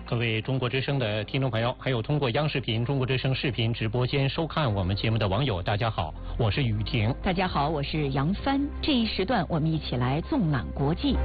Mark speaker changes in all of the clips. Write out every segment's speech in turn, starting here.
Speaker 1: 各位中国之声的听众朋友，还有通过央视频、中国之声视频直播间收看我们节目的网友，大家好，我是雨婷。
Speaker 2: 大家好，我是杨帆。这一时段我们一起来纵览国际。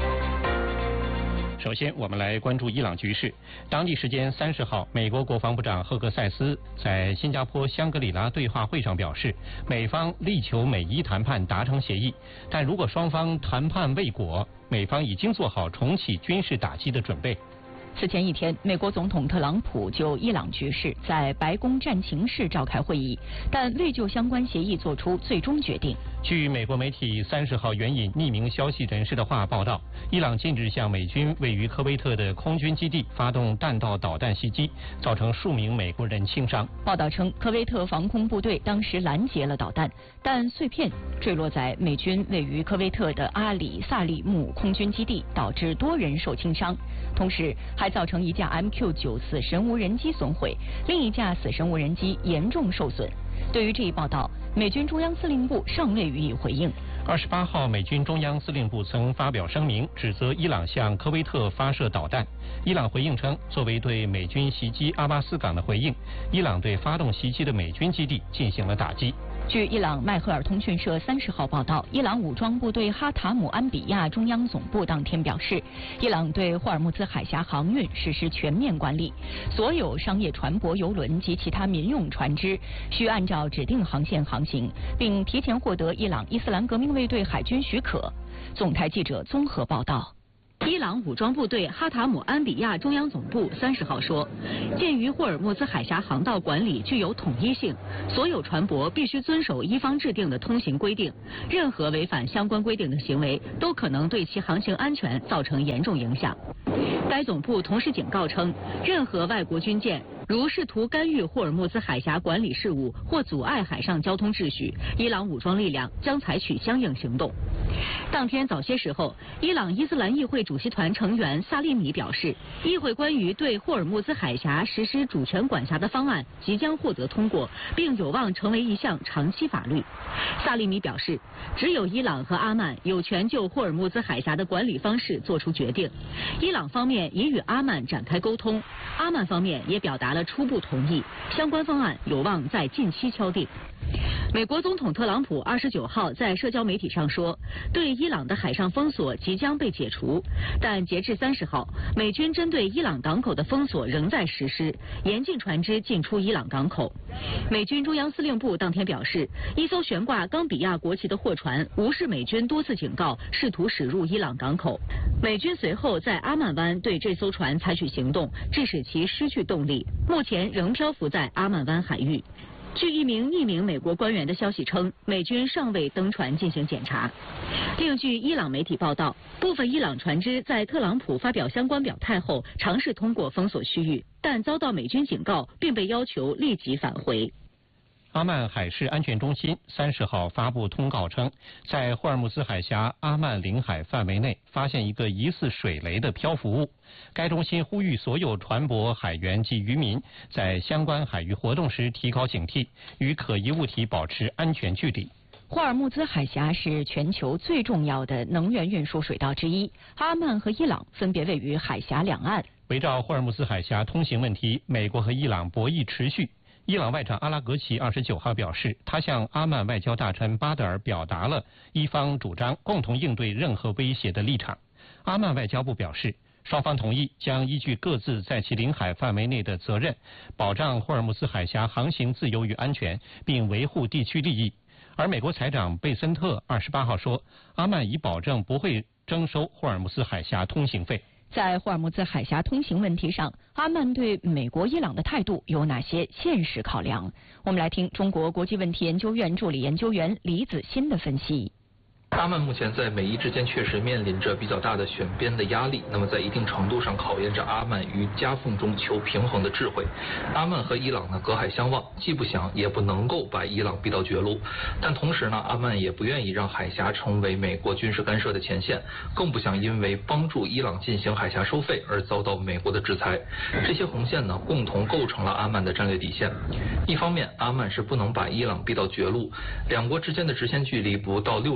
Speaker 1: 首先，我们来关注伊朗局势。当地时间30号，美国国防部长赫克塞斯在新加坡香格里拉对话会上表示，美方力求美伊谈判达成协议，但如果双方谈判未果，美方已经做好重启军事打击的准备。
Speaker 2: 此前一天，美国总统特朗普就伊朗局势在白宫战情室召开会议，但未就相关协议作出最终决定。
Speaker 1: 据美国媒体30号援引匿名消息人士的话报道，伊朗近日向美军位于科威特的空军基地发动弹道导弹袭击，造成数名美国人轻伤。
Speaker 2: 报道称，科威特防空部队当时拦截了导弹，但碎片坠落在美军位于科威特的阿里萨利木空军基地，导致多人受轻伤，同时还造成一架 MQ-9死神无人机损毁，另一架死神无人机严重受损。对于这一报道，美军中央司令部尚未予以回应。
Speaker 1: 28号，美军中央司令部曾发表声明，指责伊朗向科威特发射导弹。伊朗回应称，作为对美军袭击阿巴斯港的回应，伊朗对发动袭击的美军基地进行了打击。
Speaker 2: 据伊朗迈赫尔通讯社30号报道，伊朗武装部队哈塔姆安比亚中央总部当天表示，伊朗对霍尔木兹海峡航运实施全面管理，所有商业船舶、油轮及其他民用船只需按照指定航线航行，并提前获得伊朗伊斯兰革命卫队海军许可。总台记者综合报道。伊朗武装部队哈塔姆安比亚中央总部30号说，鉴于霍尔木兹海峡航道管理具有统一性，所有船舶必须遵守伊方制定的通行规定，任何违反相关规定的行为都可能对其航行安全造成严重影响。该总部同时警告称，任何外国军舰如试图干预霍尔木兹海峡管理事务或阻碍海上交通秩序，伊朗武装力量将采取相应行动。当天早些时候，伊朗伊斯兰议会主席团成员萨利米表示，议会关于对霍尔木兹海峡实施主权管辖的方案即将获得通过，并有望成为一项长期法律。萨利米表示，只有伊朗和阿曼有权就霍尔木兹海峡的管理方式作出决定。伊朗方面已与阿曼展开沟通，阿曼方面也表达了初步同意，相关方案有望在近期敲定。美国总统特朗普29号在社交媒体上说，对伊朗的海上封锁即将被解除，但截至30号，美军针对伊朗港口的封锁仍在实施，严禁船只进出伊朗港口。美军中央司令部当天表示，一艘悬挂冈比亚国旗的货船无视美军多次警告，试图驶入伊朗港口。美军随后在阿曼湾对这艘船采取行动，致使其失去动力，目前仍漂浮在阿曼湾海域。据一名匿名美国官员的消息称，美军尚未登船进行检查。另据伊朗媒体报道，部分伊朗船只在特朗普发表相关表态后，尝试通过封锁区域，但遭到美军警告，并被要求立即返回。
Speaker 1: 阿曼海事安全中心30号发布通告称，在霍尔木兹海峡阿曼领海范围内发现一个疑似水雷的漂浮物。该中心呼吁所有船舶、海员及渔民在相关海域活动时提高警惕，与可疑物体保持安全距离。
Speaker 2: 霍尔木兹海峡是全球最重要的能源运输水道之一，阿曼和伊朗分别位于海峡两岸。
Speaker 1: 围绕霍尔木兹海峡通行问题，美国和伊朗博弈持续。伊朗外长阿拉格齐29号表示，他向阿曼外交大臣巴德尔表达了伊方主张共同应对任何威胁的立场。阿曼外交部表示，双方同意将依据各自在其领海范围内的责任，保障霍尔木兹海峡航行自由与安全，并维护地区利益。而美国财长贝森特28号说，阿曼已保证不会征收霍尔木兹海峡通行费。
Speaker 2: 在霍尔木兹海峡通行问题上，阿曼对美国、伊朗的态度有哪些现实考量？我们来听中国国际问题研究院助理研究员李子欣的分析。
Speaker 3: 阿曼目前在美伊之间确实面临着比较大的选边的压力，那么在一定程度上考验着阿曼于夹缝中求平衡的智慧。阿曼和伊朗呢隔海相望，既不想也不能够把伊朗逼到绝路，但同时呢，阿曼也不愿意让海峡成为美国军事干涉的前线，更不想因为帮助伊朗进行海峡收费而遭到美国的制裁。这些红线呢，共同构成了阿曼的战略底线。一方面，阿曼是不能把伊朗逼到绝路，两国之间的直线距离不到60公里。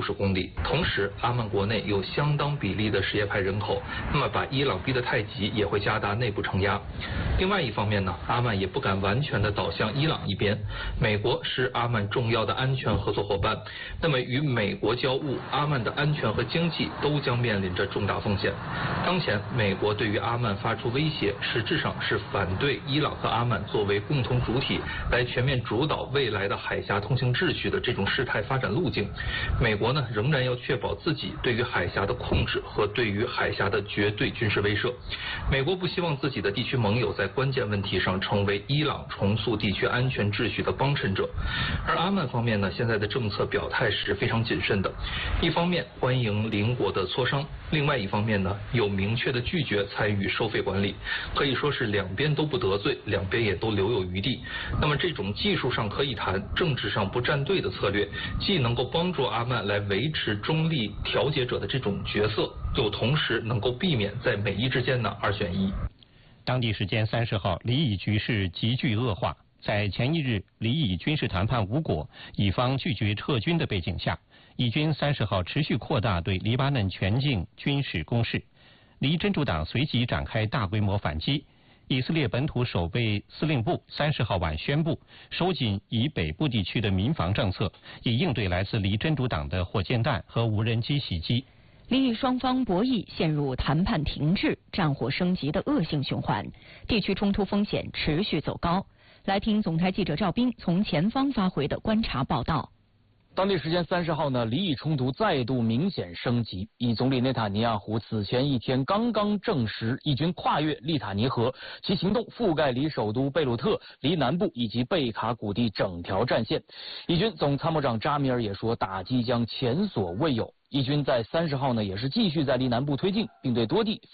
Speaker 3: 力，同时阿曼国内有相当比例的什叶派人口，那么把伊朗逼得太急，也会加大内部承压。另外一方面呢，阿曼也不敢完全的倒向伊朗一边，美国是阿曼重要的安全合作伙伴，那么与美国交恶，阿曼的安全和经济都将面临着重大风险。当前美国对于阿曼发出威胁，实质上是反对伊朗和阿曼作为共同主体来全面主导未来的海峡通行秩序的这种事态发展路径。美国呢仍然要确保自己对于海峡的控制和对于海峡的绝对军事威慑。美国不希望自己的地区盟友在关键问题上成为伊朗重塑地区安全秩序的帮衬者。而阿曼方面呢，现在的政策表态是非常谨慎的，一方面欢迎邻国的磋商，另外一方面呢有明确的拒绝参与收费管理，可以说是两边都不得罪，两边也都留有余地。那么这种技术上可以谈，政治上不站队的策略，既能够帮助阿曼来维持中立调解者的这种角色，又同时能够避免在美伊之间呢二选一。
Speaker 1: 当地时间30号，黎以局势急剧恶化。在前一日黎以军事谈判无果，以方拒绝撤军的背景下，以军30号持续扩大对黎巴嫩全境军事攻势。黎真主党随即展开大规模反击。以色列本土守备司令部30号晚宣布，收紧以北部地区的民防政策，以应对来自黎真主党的火箭弹和无人机袭击。
Speaker 2: 黎以双方博弈陷入谈判停滞、战火升级的恶性循环，地区冲突风险持续走高。来听总台记者赵斌从前方发回的观察报道。
Speaker 4: 当地时间30号呢，黎以冲突再度明显升级。以总理内塔尼亚胡此前一天刚刚证实，以军跨越利塔尼河，其行动覆盖黎首都贝鲁特、黎南部以及贝卡谷地整条战线。以军总参谋长扎米尔也说，打击将前所未有。以军在30号呢，也是继续在黎南部推进，并对多地